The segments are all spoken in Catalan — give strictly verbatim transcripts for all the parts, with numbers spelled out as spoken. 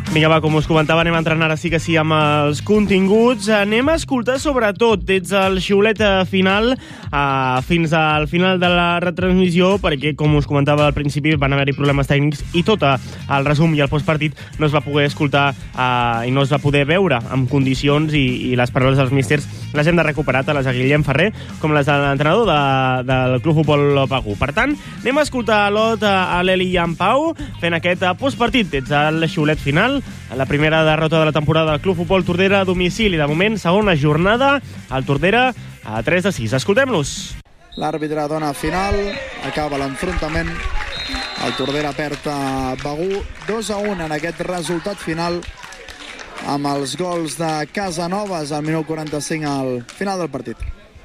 Vinga, va, com us comentava, anem a entrenar ara sí que sí amb els continguts. Anem a escoltar sobretot des del xiulet final uh, fins al final de la retransmissió, perquè, com us comentava al principi, van haver-hi problemes tècnics i tot el resum i el postpartit no es va poder escoltar uh, i no es va poder veure en condicions, i, i les paraules dels místers les hem de recuperar, tant les de Guillem Ferrer com les de l'entrenador de, del Club Futbol Begur. Per tant, anem a escoltar a l'Ot, a l'Eli i en Pau fent aquest postpartit des del xiulet final. La primera derrota de la temporada del Club Futbol Tordera a domicili. De moment, segona jornada, el Tordera a tres de sis. Escoltem-los. L'àrbitre dona final, acaba l'enfrontament. El Tordera perd a Begur dos a un en aquest resultat final, amb els gols de Casanovas al minut quaranta-cinc al final del partit.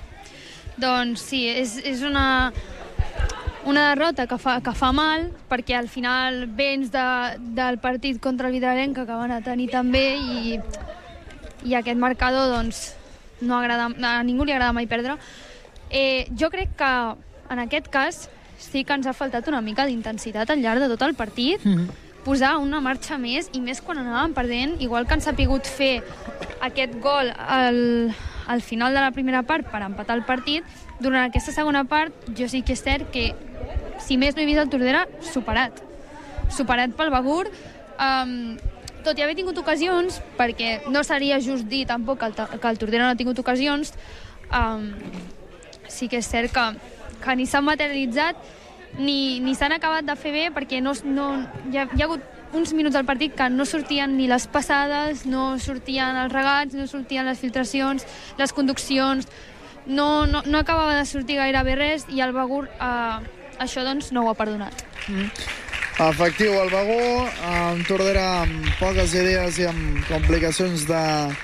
Doncs sí, és, és una... una derrota que fa, que fa mal, perquè al final vens de, del partit contra el Vidrarenca que van a tenir també, i, i aquest marcador doncs, no agrada, a ningú li agrada mai perdre. Eh, jo crec que en aquest cas sí que ens ha faltat una mica d'intensitat al llarg de tot el partit, mm-hmm. posar una marxa més, i més quan anàvem perdent, igual que ens ha pogut fer aquest gol al, al final de la primera part per empatar el partit. Durant aquesta segona part jo sí que és cert que, si més no he vist el Tordera superat superat pel Begur, um, tot i haver tingut ocasions, perquè no seria just dir tampoc que el, que el Tordera no ha tingut ocasions, um, sí que és cert que, que ni s'han materialitzat ni, ni s'han acabat de fer bé, perquè no, no, hi, ha, hi ha hagut uns minuts del partit que no sortien ni les passades, no sortien els regats, no sortien les filtracions, les conduccions, no, no, no acabava de sortir gairebé res, i el Begur eh, això doncs no ho ha perdonat. Mm. Efectiu el Begur, amb Tordera amb poques idees i amb complicacions de...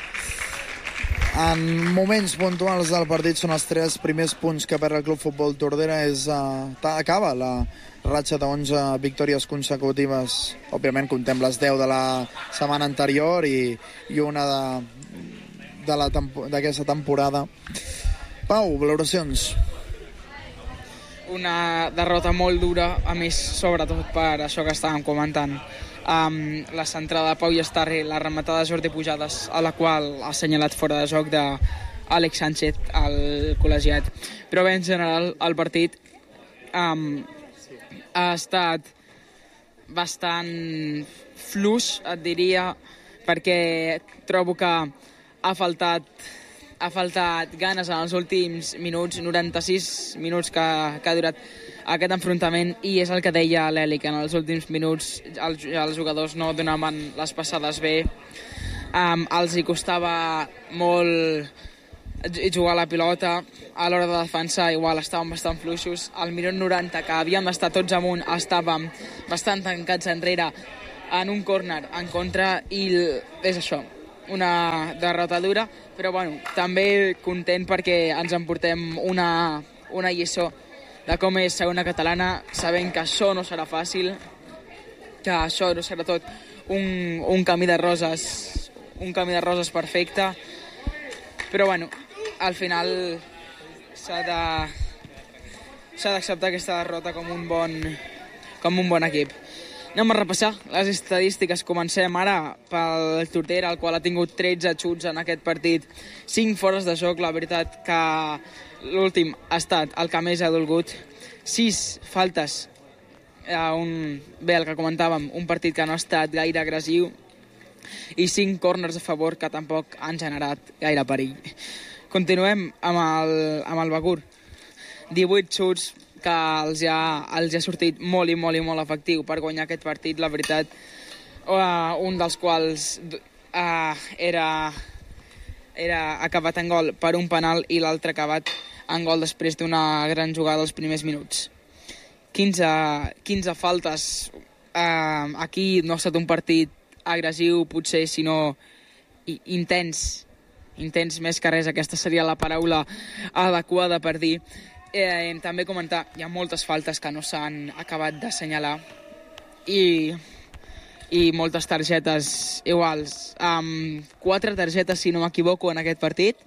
en moments puntuals del partit. Són els tres primers punts que perd el Club Futbol Tordera. És, uh, acaba la ratxa d'onze victòries consecutives. Òbviament comptem les deu de la setmana anterior i, i una de, de la tempo, d'aquesta temporada. Pau, valoracions? Una derrota molt dura, a més, sobretot per això que estàvem comentant. Um, la centrada de Pau Llastarri, la rematada de Jordi Pujades, a la qual ha assenyalat fora de joc d'Àlex Sánchez, el col·legiat. Però bé, en general, el partit um, ha estat bastant fluix, et diria, perquè trobo que ha faltat ha faltat ganes en els últims minuts, noranta-sis minuts que, que ha durat aquest enfrontament, i és el que deia l'Eli, que en els últims minuts els, els jugadors no donaven les passades bé, um, els hi costava molt jugar la pilota, a l'hora de defensar igual estàvem bastant fluixos. Al minut noranta, que havíem d'estar tots amunt, estàvem bastant tancats enrere en un córner en contra, i és això, una derrota dura, però bueno, també content perquè ens emportem una, una lliçó de com és segona catalana, sabent que això no serà fàcil, que això no serà tot un, un camí de roses, un camí de roses perfecte, però bueno, al final s'ha de s'ha d'acceptar aquesta derrota com un bon, com un bon equip. Anem a repassar les estadístiques. Comencem ara pel Tordera, el qual ha tingut tretze xuts en aquest partit, cinc fores de joc. La veritat que l'últim ha estat el que més ha dolgut. sis faltes, un, bé, el que comentàvem, un partit que no ha estat gaire agressiu, i cinc corners a favor que tampoc han generat gaire perill. Continuem amb el, amb el Begur. divuit xuts, que els ha, els ha sortit molt i molt i molt efectiu per guanyar aquest partit, la veritat. Uh, un dels quals uh, era, era acabat en gol per un penal, i l'altre acabat en gol després d'una gran jugada als primers minuts. quinze, quinze faltes. Uh, aquí no ha estat un partit agressiu, potser, sinó intens. Intens més que res, aquesta seria la paraula adequada per dir. Eh, també comentar, hi ha moltes faltes que no s'han acabat d'assenyalar, i, i moltes targetes iguals, um, quatre targetes si no m'equivoco en aquest partit,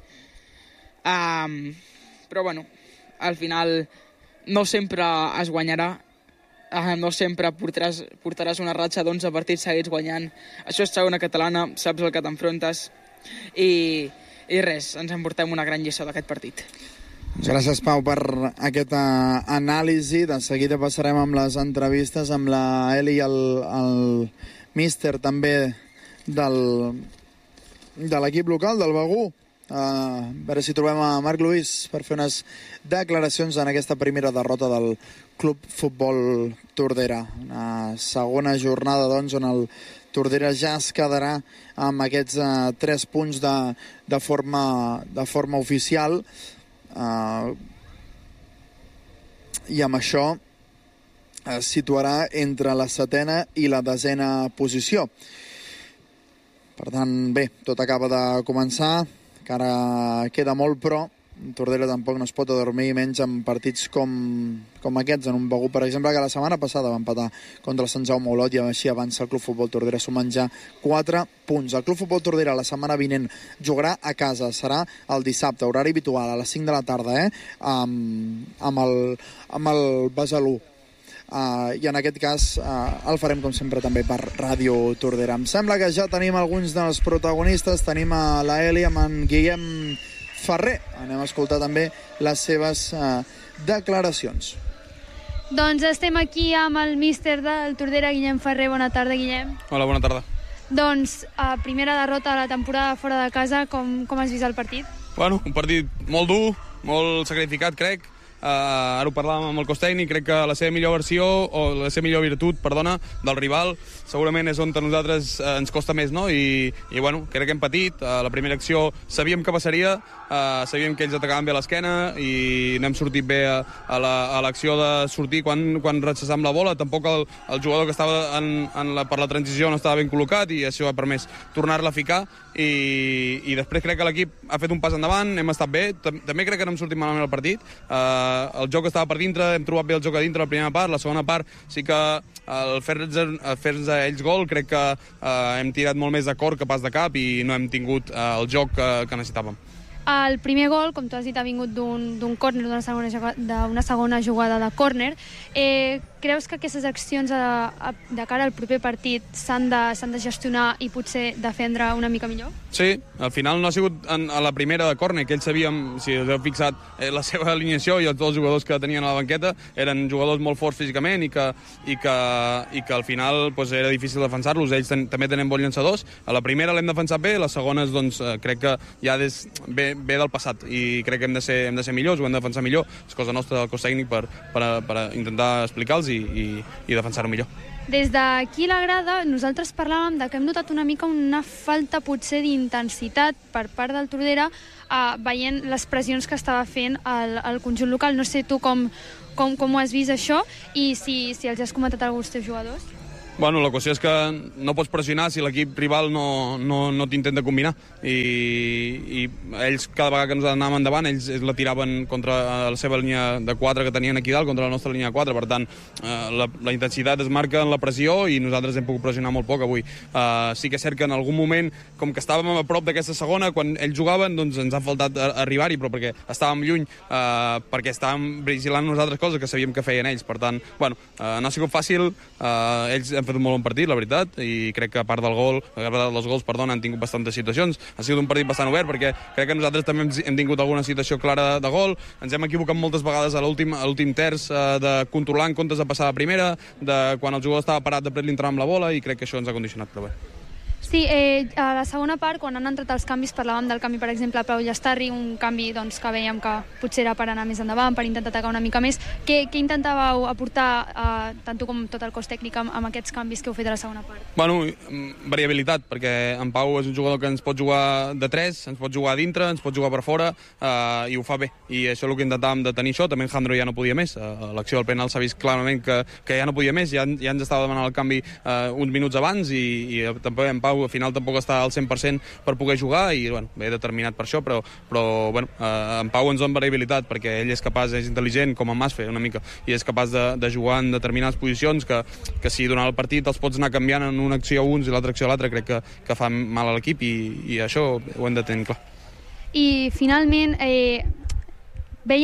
um, però bueno, al final no sempre es guanyarà, eh, no sempre portaràs, portaràs una ratxa d'onze partits seguits guanyant. Això és segona catalana, saps el que t'enfrontes, i, i res, ens emportem una gran lliçó d'aquest partit. Gràcies, Pau, per aquesta anàlisi. De seguida passarem amb les entrevistes amb la Eli i el, el míster també del, de l'equip local, del Begur. Uh, a veure si trobem a Marc Lluís per fer unes declaracions en aquesta primera derrota del Club Futbol Tordera. Una segona jornada, doncs, on el Tordera ja es quedarà amb aquests uh, tres punts de, de, forma, de forma oficial. Uh, i amb això es situarà entre la setena i la desena posició. Per tant, bé, tot acaba de començar, encara queda molt, però Tordera tampoc no es pot adormir, menys en partits com, com aquests, en un Begur, per exemple, que la setmana passada va empatar contra el Sant Jaume Olot, i així avança el Club Futbol Tordera, sumant ja quatre punts. El Club Futbol Tordera la setmana vinent jugarà a casa, serà el dissabte, horari habitual, a les cinc de la tarda, eh? amb, amb, el, amb el Besalú. Uh, i en aquest cas uh, el farem com sempre també per Ràdio Tordera. Em sembla que ja tenim alguns dels protagonistes. Tenim a la Eli amb en Guillem Ferrer. Anem a escoltar també les seves uh, declaracions. Doncs estem aquí amb el míster del Tordera, Guillem Ferrer. Bona tarda, Guillem. Hola, bona tarda. Doncs uh, primera derrota de la temporada fora de casa. Com, com has vist el partit? Bueno, un partit molt dur, molt sacrificat, crec. Uh, ara ho parlàvem amb el cos tècnic, crec que la seva millor versió, o la seva millor virtut, perdona, del rival, segurament és on a nosaltres uh, ens costa més, no? I, i bueno, crec que hem patit. Uh, la primera acció sabíem que passaria, uh, sabíem que ells atacaven bé a l'esquena i n'hem sortit bé a, a l'acció la, de sortir quan, quan recessam la bola. Tampoc el, el jugador que estava en, en la, per la transició no estava ben col·locat i això ha permès tornar-la a ficar. I, i després crec que l'equip ha fet un pas endavant, hem estat bé. També crec que no hem sortit malament al partit. Uh, el joc estava per dintre, hem trobat bé el joc a dintre la primera part, la segona part sí que el fer-nos fer a ells gol crec que uh, hem tirat molt més de cor que pas de cap i no hem tingut uh, el joc que, que necessitàvem. El primer gol, com tu has dit, ha vingut d'un córner, d'una segona, segona jugada de córner. Eh, creus que aquestes accions de, de cara al proper partit s'han de, s'han de gestionar i potser defendre una mica millor? Sí, al final no ha sigut en, a la primera de córner, que ells sabíem, si us heu fixat, eh, la seva alineació i els dos jugadors que tenien a la banqueta eren jugadors molt forts físicament i que, i que, i que al final pues, era difícil defensar-los. Ells ten, també tenen bons llançadors. A la primera l'hem defensat bé, les segones doncs, eh, crec que ja des, bé, ve del passat i crec que hem de ser, hem de ser millors, ho hem de defensar millor. És cosa nostra del cos tècnic per, per, per intentar explicar-los i, i, i defensar-ho millor. Des d'aquí la grada nosaltres parlàvem de que hem notat una mica una falta potser d'intensitat per part del Tordera eh, veient les pressions que estava fent el, el conjunt local. No sé tu com, com, com ho has vist això i si, si els has comentat a alguns teus jugadors. Bueno, la qüestió és que no pots pressionar si l'equip rival no, no, no t'intenta combinar I, i ells cada vegada que ens anàvem endavant ells, ells la tiraven contra la seva línia de quatre que tenien aquí dalt, contra la nostra línia de quatre, per tant eh, la, la intensitat es marca en la pressió i nosaltres hem pogut pressionar molt poc avui. Eh, sí que és cert que en algun moment, com que estàvem a prop d'aquesta segona, quan ells jugaven doncs ens ha faltat arribar-hi, però perquè estàvem lluny, eh, perquè estàvem vigilant nosaltres coses que sabíem que feien ells, per tant, bueno, eh, no ha sigut fàcil, eh, ells han fet un molt bon partit, la veritat, i crec que a part del gol, a part dels gols, perdona, han tingut bastantes situacions. Ha sigut un partit bastant obert perquè crec que nosaltres també hem tingut alguna situació clara de, de gol. Ens hem equivocat moltes vegades a l'últim terç eh, de controlar en comptes de passar la primera, de quan el jugador estava parat després l'entrar amb la bola i crec que això ens ha condicionat, però bé. Sí, eh, a la segona part, quan han entrat els canvis, parlàvem del canvi, per exemple, a Pau Llastarri, un canvi doncs, que veiem que potser era per anar més endavant, per intentar atacar una mica més. Què, què intentàveu aportar, eh, tant tu com tot el cos tècnic, amb, amb aquests canvis que heu fet a la segona part? Bueno, variabilitat, perquè en Pau és un jugador que ens pot jugar de tres, ens pot jugar a dintre, ens pot jugar per fora, eh, i ho fa bé. I això és el que intentàvem de tenir això. També en Jandro ja no podia més. A l'acció del penal s'ha vist clarament que, que ja no podia més, ja, ja ens estava demanant el canvi eh, uns minuts abans i, i també en Pau al final tampoc està al cent per cent per poder jugar i bueno, ve determinat per això, però, però bueno, eh, en Pau ens dona variabilitat perquè ell és capaç, és intel·ligent, com en Masfe una mica, i és capaç de, de jugar en determinades posicions que, que si durant el partit els pots anar canviant en una acció a uns i l'altra acció a l'altra, crec que, que fa mal a l'equip i, i això ho hem de tenir clar. I finalment eh, veiem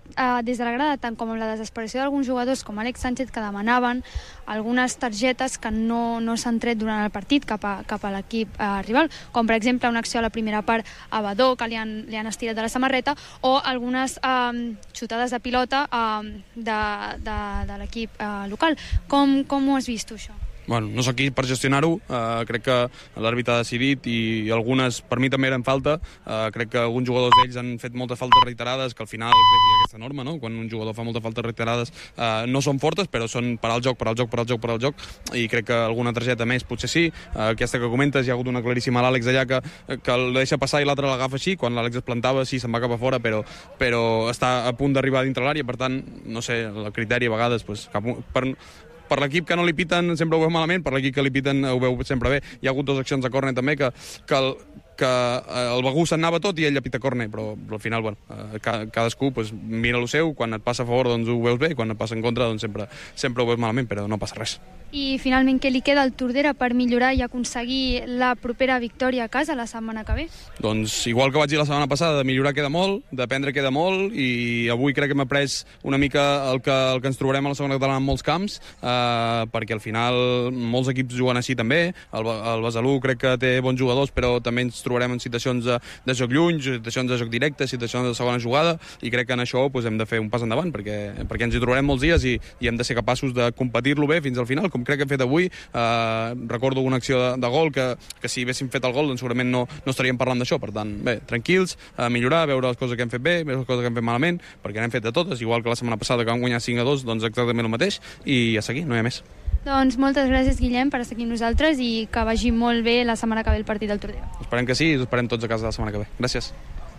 eh, des de la grada, tant com amb la desesperació d'alguns jugadors com Àlex Sánchez, que demanaven algunes targetes que no, no s'han tret durant el partit cap a, cap a l'equip eh, rival, com per exemple una acció a la primera part a Badó, que li han, li han estirat de la samarreta, o algunes eh, xutades de pilota eh, de, de, de l'equip eh, local. Com, com ho has vist tu, això? Bueno, no sóc aquí per gestionar-ho, uh, crec que l'àrbitre ha decidit i algunes per mi també eren falta, uh, crec que alguns jugadors d'ells han fet moltes faltes reiterades, que al final crec que hi ha aquesta norma, no? Quan un jugador fa moltes faltes reiterades uh, no són fortes, però són per al joc, per al joc, per al joc, per al joc, i crec que alguna targeta més potser sí. Uh, aquesta que comentes, hi ha hagut una claríssima a l'Àlex allà que, que el deixa passar i l'altre l'agafa així, quan l'Àlex es plantava sí, se'n va cap a fora, però, però està a punt d'arribar dintre l'àrea, per tant, no sé, el criteri a vegades pues, cap, per, per l'equip que no li piten sempre ho veu malament, per l'equip que li piten ho veu sempre bé. Hi ha hagut dues accions de córner també que, que, el, que el Begú se'n anava tot i ell pita córner, però, però al final bueno, cadascú pues, mira el seu, quan et passa a favor doncs ho veus bé, i quan et passa en contra doncs sempre, sempre ho veus malament, però no passa res. I finalment, què li queda al Tordera per millorar i aconseguir la propera victòria a casa la setmana que ve? Doncs igual que vaig dir la setmana passada, de millorar queda molt, d'aprendre queda molt, i avui crec que hem après una mica el que, el que ens trobarem a la segona catalana en molts camps, eh, perquè al final molts equips juguen així també, el, el Besalú crec que té bons jugadors, però també ens trobarem en situacions de, de joc lluny, situacions de joc directe, situacions de segona jugada, i crec que en això pues, hem de fer un pas endavant, perquè, perquè ens hi trobarem molts dies i, i hem de ser capaços de competir-lo bé fins al final, com crec que hem fet avui. Eh, recordo una acció de, de gol que, que si haguéssim fet el gol doncs segurament no, no estaríem parlant d'això, per tant, bé, tranquils, a millorar, veure les coses que hem fet bé, veure les coses que hem fet malament, perquè n'hem fet de totes, igual que la setmana passada que vam guanyar cinc a dos, doncs exactament el mateix, i a seguir, no hi ha més. Doncs moltes gràcies, Guillem, per estar aquí amb nosaltres i que vagi molt bé la setmana que ve el partit del Tordera. Esperem que sí i us esperem tots a casa la setmana que ve. Gràcies.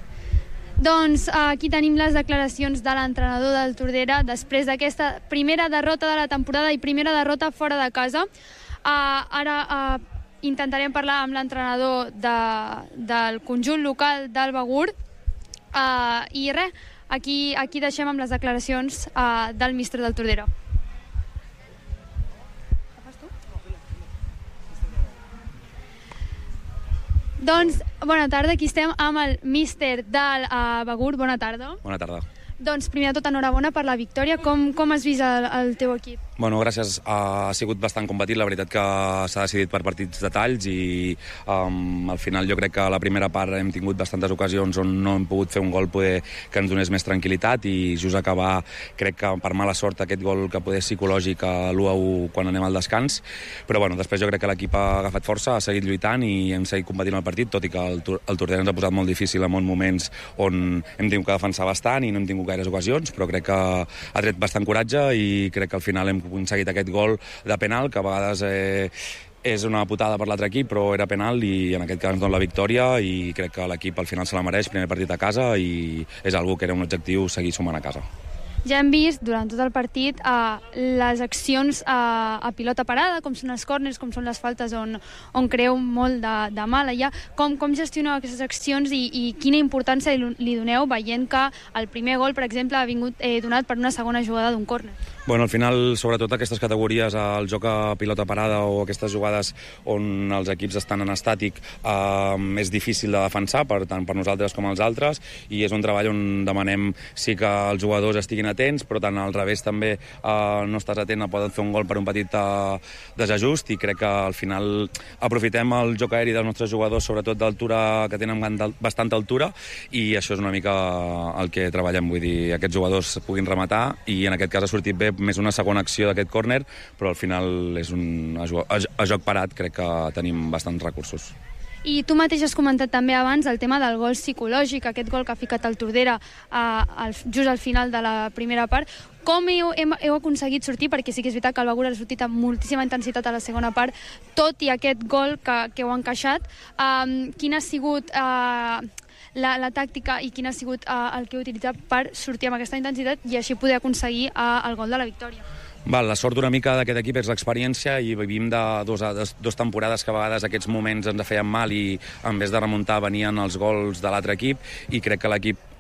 Doncs aquí tenim les declaracions de l'entrenador del Tordera després d'aquesta primera derrota de la temporada i primera derrota fora de casa. Uh, ara uh, intentarem parlar amb l'entrenador de, del conjunt local del Begur. Uh, I res, aquí, aquí deixem amb les declaracions uh, del míster del Tordera. Doncs, bona tarda, aquí estem amb el míster del uh, Begur. Bona tarda. Bona tarda. Doncs, primer de tot, enhorabona per la victòria. Com, com has vist el, el teu equip? Bueno, gràcies. Ha sigut bastant competit. La veritat que s'ha decidit per partits de talls i um, al final jo crec que a la primera part hem tingut bastantes ocasions on no hem pogut fer un gol poder, que ens donés més tranquil·litat, i just acabar, crec que per mala sort, aquest gol que poder psicològic a l'u a u quan anem al descans. Però bueno, després jo crec que l'equip ha agafat força, ha seguit lluitant i hem seguit competint el partit, tot i que el, el Tordera ens ha posat molt difícil en molts moments on hem tingut que defensar bastant i no hem tingut gaires ocasions, però crec que ha tret bastant coratge i crec que al final hem aconseguit aquest gol de penal, que a vegades eh, és una putada per l'altre equip, però era penal i en aquest cas ens dona la victòria i crec que l'equip al final se la mereix, primer partit a casa, i és algo que era un objectiu seguir sumant a casa. Ja hem vist durant tot el partit uh, les accions uh, a pilota parada, com són els córners, com són les faltes on, on creu molt de, de mal allà. Com, com gestioneu aquestes accions i, i quina importància li, li doneu veient que el primer gol, per exemple, ha vingut eh, donat per una segona jugada d'un córner? Bueno, al final, sobretot aquestes categories, el joc a pilota parada o aquestes jugades on els equips estan en estàtic, eh, és difícil de defensar, per tant per nosaltres com els altres, i és un treball on demanem sí que els jugadors estiguin atents, però tant al revés també eh, no estàs atent, poden fer un gol per un petit eh, desajust, i crec que al final aprofitem el joc aeri dels nostres jugadors, sobretot d'altura, que tenen bastanta altura, i això és una mica el que treballem, vull dir, aquests jugadors puguin rematar, i en aquest cas ha sortit bé més una segona acció d'aquest córner, però al final és un, a, a, a joc parat crec que tenim bastants recursos. I tu mateix has comentat també abans el tema del gol psicològic, aquest gol que ha ficat el Tordera eh, al, just al final de la primera part. Com heu, hem, heu aconseguit sortir? Perquè sí que és veritat que el Begur ha sortit amb moltíssima intensitat a la segona part, tot i aquest gol que, que heu encaixat. Um, quina ha sigut uh, la, la tàctica i quin ha sigut uh, el que heu utilitzat per sortir amb aquesta intensitat i així poder aconseguir uh, el gol de la victòria? Val, la sort una mica d'aquest equip és l'experiència, i vivim de dos, de dos temporades que a vegades aquests moments ens feien mal i en vez de remuntar venien els gols de l'altre equip, i crec que l'equip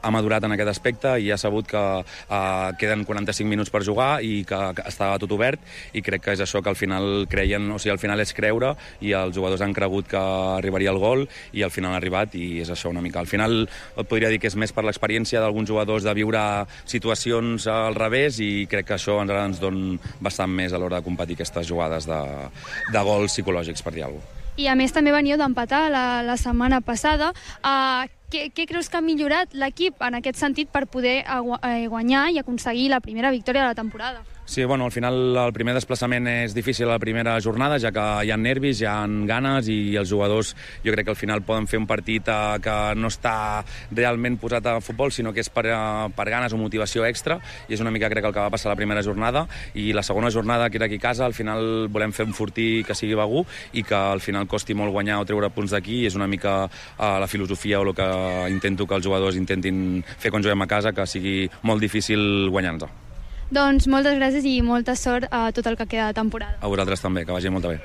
ha madurat en aquest aspecte i ha sabut que uh, queden quaranta-cinc minuts per jugar i que, que està tot obert, i crec que és això que al final creien, o sigui, al final és creure, i els jugadors han cregut que arribaria el gol i al final ha arribat, i és això una mica. Al final et podria dir que és més per l'experiència d'alguns jugadors de viure situacions al revés, i crec que això ens, ens dona bastant més a l'hora de competir aquestes jugades de, de gols psicològics, per dir alguna cosa. I a més també veníeu d'empatar la, la setmana passada. Uh, què, què creus que ha millorat l'equip en aquest sentit per poder guanyar i aconseguir la primera victòria de la temporada? Sí, bueno, al final el primer desplaçament és difícil a la primera jornada, ja que hi ha nervis, hi ha ganes, i els jugadors jo crec que al final poden fer un partit eh, que no està realment posat a futbol, sinó que és per, eh, per ganes o motivació extra, i és una mica crec el que va passar la primera jornada. I la segona jornada, que era aquí a casa, al final volem fer un fortí que sigui Begur i que al final costi molt guanyar o treure punts d'aquí, i és una mica eh, la filosofia o el que intento que els jugadors intentin fer quan juguem a casa, que sigui molt difícil guanyar-nos. Doncs moltes gràcies i molta sort a tot el que queda de temporada. A vosaltres també, que vagi molt bé.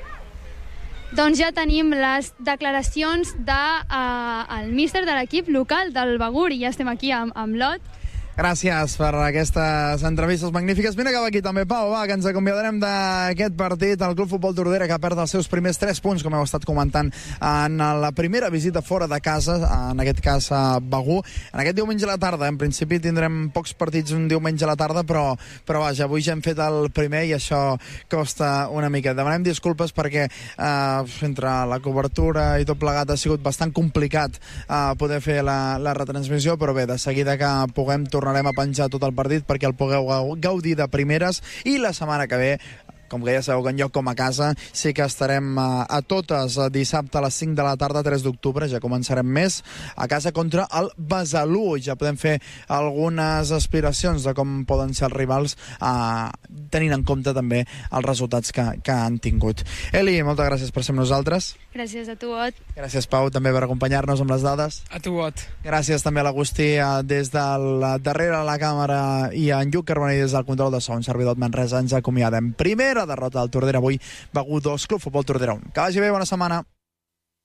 Doncs ja tenim les declaracions del de, uh, míster de l'equip local del Begur, i ja estem aquí amb, amb Lot. Gràcies per aquestes entrevistes magnífiques. Vine cap aquí també, Pau, va, que ens acomiadarem d'aquest partit. El Club Futbol Tordera, que perd els seus primers tres punts, com heu estat comentant, en la primera visita fora de casa, en aquest cas a Begur. En aquest diumenge a la tarda, en principi tindrem pocs partits un diumenge a la tarda, però, però vaja, avui ja hem fet el primer i això costa una mica. Demanem disculpes perquè eh, entre la cobertura i tot plegat ha sigut bastant complicat eh, poder fer la, la retransmissió, però bé, de seguida que puguem tornar tornarem a penjar tot el partit perquè el pugueu gaudir de primeres, i la setmana que ve, com que ja sabeu que en lloc com a casa, sí que estarem a, a totes a dissabte a les cinc de la tarda, tres d'octubre, ja començarem més, a casa contra el Besalú. Ja podem fer algunes aspiracions de com poden ser els rivals, eh, tenint en compte també els resultats que, que han tingut. Eli, moltes gràcies per ser amb nosaltres. Gràcies a tu, Ot. Gràcies, Pau, també per acompanyar-nos amb les dades. A tu, Ot. Gràcies també a l'Agustí des del darrere la càmera, i a en Lluc Carbonell des del control de so, un servidor de Manresa. Ens acomiadem. Primer derrota del Tordera avui, Begur dos, Club Futbol Tordera un. Que vagi bé, bona setmana.